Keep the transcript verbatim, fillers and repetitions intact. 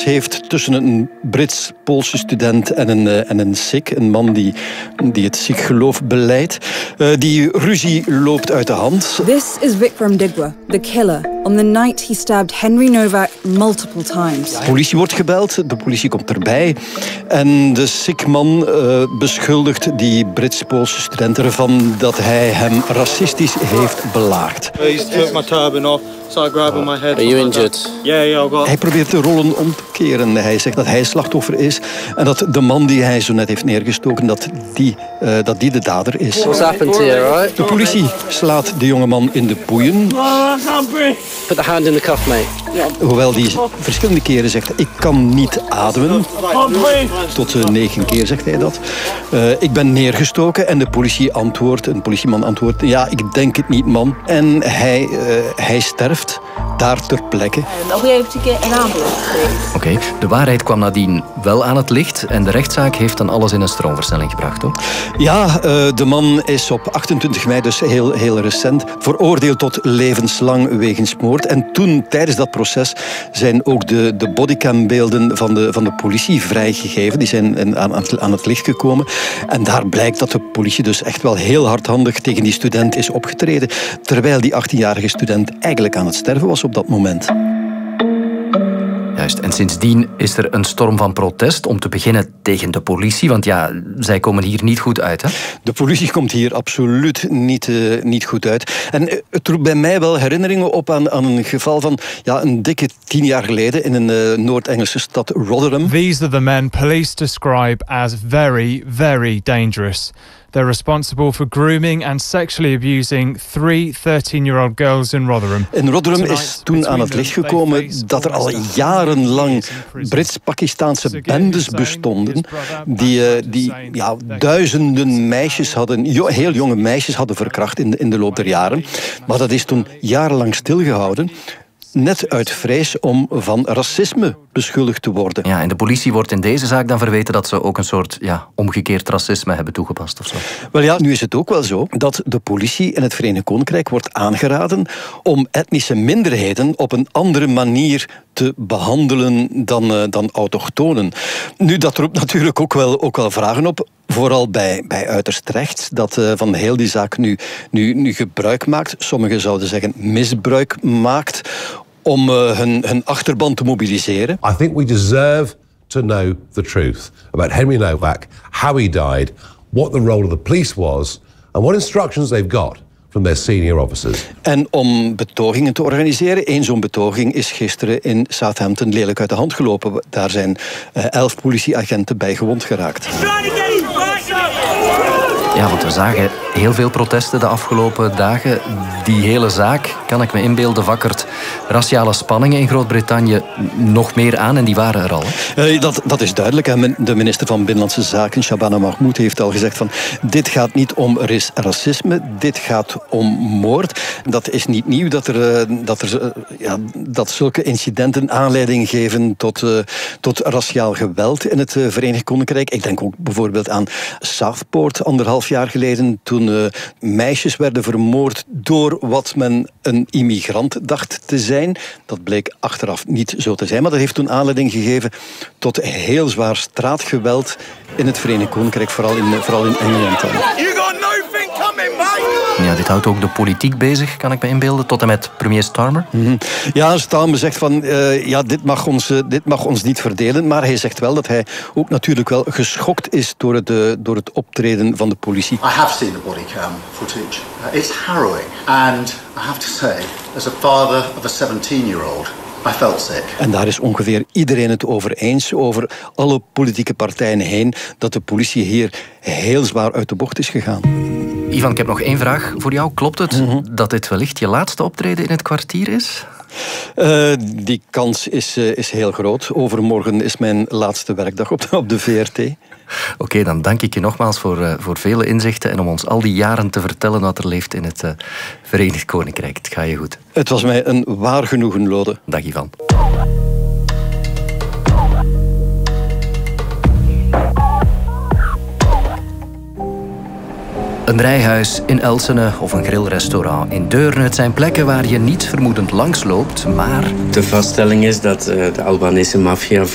heeft tussen een Brits-Poolse student en een, uh, en een Sikh, een man die, die het Sikh-geloof beleidt. Uh, die ruzie loopt uit de hand. This is Vikram Digwa, the killer, on the night he stabbed Henry Novak multiple times. De politie wordt gebeld, de politie komt erbij en de Sikh-man uh, beschuldigt die Brits-Poolse student ervan dat hij hem racistisch heeft belaagd. He took my turban off, started grabbing my head. Are you injured? Yeah, yeah, I got... Hij probeert de rollen om te keren. Hij zegt dat hij slachtoffer is en dat de man die hij zo net heeft neergestoken, dat die, uh, dat die de dader is. What's happened here, right? De politie slaat de jongeman in de boeien. Put the hand in the cuff, mate. Hoewel die verschillende keren zegt, ik kan niet ademen. Tot uh, negen keer zegt hij dat. Uh, ik ben neergestoken en de politie antwoordt, een politieman antwoordt, ja, ik denk het niet, man. En hij, uh, hij sterft daar ter plekke. Oké, okay, de waarheid kwam nadien wel aan het licht en de rechtszaak heeft dan alles in een stroomversnelling gebracht, toch? Ja, uh, de man is op achtentwintig mei, dus heel, heel recent, veroordeeld tot levenslang wegens moord. En toen, tijdens dat proces, zijn ook de, de bodycambeelden van de, van de politie vrijgegeven. Die zijn aan, aan het licht gekomen. En daar blijkt dat de politie dus echt wel heel hardhandig tegen die student is opgetreden, terwijl die achttienjarige student eigenlijk aan het sterven was op dat moment. Juist, en sindsdien is er een storm van protest, om te beginnen tegen de politie, want ja, zij komen hier niet goed uit, hè? De politie komt hier absoluut niet, uh, niet goed uit. En uh, het roept bij mij wel herinneringen op aan, aan een geval van ja, een dikke tien jaar geleden in een uh, Noord-Engelse stad, Rotherham. These are the men police describe as very, very dangerous. They're responsible for grooming and sexually abusing three thirteen-year-old girls in Rotherham. In Rotherham is toen aan het licht gekomen dat er al jarenlang Brits-Pakistaanse bendes bestonden die, uh, die ja, duizenden meisjes hadden, jo- heel jonge meisjes hadden verkracht in de, in de loop der jaren. Maar dat is toen jarenlang stilgehouden. Net uit vrees om van racisme beschuldigd te worden. Ja, en de politie wordt in deze zaak dan verweten dat ze ook een soort ja, omgekeerd racisme hebben toegepast of zo. Wel ja, nu is het ook wel zo dat de politie in het Verenigd Koninkrijk wordt aangeraden om etnische minderheden op een andere manier te behandelen dan, uh, dan autochtonen. Nu, dat roept natuurlijk ook wel, ook wel vragen op. Vooral bij, bij uiterst rechts, dat uh, van heel die zaak nu, nu, nu gebruik maakt. Sommigen zouden zeggen misbruik maakt om uh, hun, hun achterban te mobiliseren. I think we deserve to know the truth about Henry Novak, how he died, what the role of the police was and what instructions they've got from their senior officers. En om betogingen te organiseren. Eén zo'n betoging is gisteren in Southampton lelijk uit de hand gelopen. Daar zijn uh, elf politieagenten bij gewond geraakt. Ja, want we zagen heel veel protesten de afgelopen dagen. Die hele zaak, kan ik me inbeelden, wakkert raciale spanningen in Groot-Brittannië nog meer aan en die waren er al. Uh, dat, dat is duidelijk. Hè. De minister van Binnenlandse Zaken, Shabana Mahmood, heeft al gezegd van dit gaat niet om racisme, dit gaat om moord. Dat is niet nieuw dat er, uh, dat, er uh, ja, dat zulke incidenten aanleiding geven tot, uh, tot raciaal geweld in het uh, Verenigd Koninkrijk. Ik denk ook bijvoorbeeld aan Southport, anderhalf jaar geleden, toen uh, meisjes werden vermoord door wat men een immigrant dacht te zijn. Dat bleek achteraf niet zo te zijn, maar dat heeft toen aanleiding gegeven tot heel zwaar straatgeweld in het Verenigd Koninkrijk, vooral in, vooral in Engeland. Ja, dit houdt ook de politiek bezig, kan ik me inbeelden, tot en met premier Starmer. Mm-hmm. Ja, Starmer zegt van, uh, ja, dit mag, ons, uh, dit mag ons niet verdelen, maar hij zegt wel dat hij ook natuurlijk wel geschokt is door het, uh, door het optreden van de politie. I have seen the bodycam footage. Uh, it's harrowing. And I have to say, as a father of a seventeen-year-old, I felt sick. En daar is ongeveer iedereen het over eens, over alle politieke partijen heen, dat de politie hier heel zwaar uit de bocht is gegaan. Ivan, ik heb nog één vraag voor jou. Klopt het mm-hmm. dat dit wellicht je laatste optreden in het kwartier is? Uh, die kans is, uh, is heel groot. Overmorgen is mijn laatste werkdag op de, op de V R T. Oké, okay, dan dank ik je nogmaals voor, uh, voor vele inzichten en om ons al die jaren te vertellen wat er leeft in het uh, Verenigd Koninkrijk. Het gaat je goed. Het was mij een waar genoegen, Lode. Dag Ivan. Een rijhuis in Elsene of een grillrestaurant in Deurne. Het zijn plekken waar je niet vermoedend langsloopt, maar... De vaststelling is dat uh, de Albanese maffia